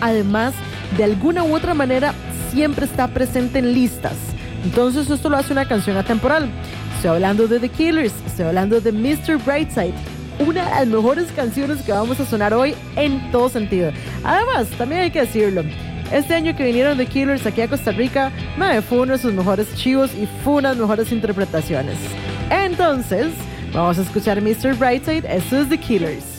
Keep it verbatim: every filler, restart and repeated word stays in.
además, de alguna u otra manera, siempre está presente en listas. Entonces esto lo hace una canción atemporal. Estoy hablando de The Killers, estoy hablando de míster Brightside, una de las mejores canciones que vamos a sonar hoy en todo sentido. Además, también hay que decirlo, este año que vinieron The Killers aquí a Costa Rica, me fue uno de sus mejores chivos y fue una de las mejores interpretaciones. Entonces, vamos a escuchar míster Brightside, esto es The Killers.